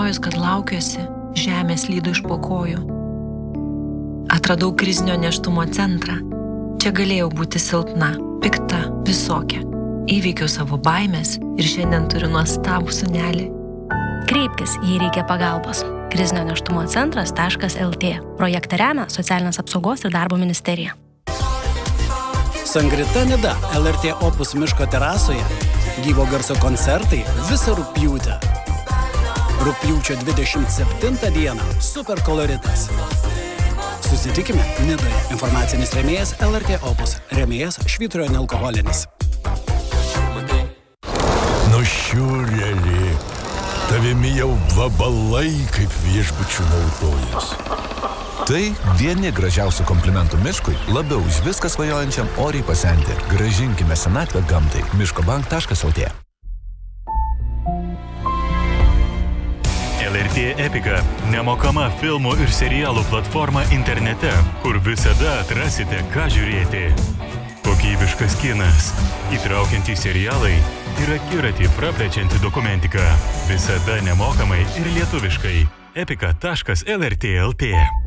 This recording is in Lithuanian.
pažinojus, kad laukiuosi, žemė slydo iš po kojų. Atradau krizinio nėštumo centrą. Čia galėjau būti silpna, pikta, visokia. Įveikiau savo baimės ir šiandien turiu nuostabų sūnelį. Kreipkis, jei reikia pagalbos. Krizinio nėštumo centras.lt. Projektą remia Socialinės apsaugos ir darbo ministerija. Sangrita Nida, LRT Opus miško terasoje. Gyvo garso koncertai visą rugpjūtę. Rugpjūčio 27 dieną super koloritas. Susitikime Nidoje. Informacinis rėmėjas LRT Opus. Rėmėjas Švyturio nealkoholinis. Šiurėlį, tavimi jau vabalai kaip viešbučių naudojas. Tai vieni gražiausių komplimentų miškui, labiau už viską svajojančiam oriai pasenti. Grąžinkime senatvę gamtai. miškobank.lt. LRT Epika – nemokama filmų ir serialų platforma internete, kur visada atrasite, ką žiūrėti. Kokybiškas kinas, įtraukiantys serialai ir akiratį praplečianti dokumentika. Visada nemokamai ir lietuviškai. epika.lrt.lt